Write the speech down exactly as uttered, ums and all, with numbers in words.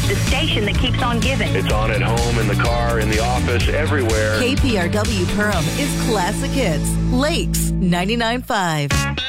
the station that keeps on giving. It's on at home, in the car, in the office, everywhere. K P R W Perham is Classic Hits. Lakes ninety-nine point five.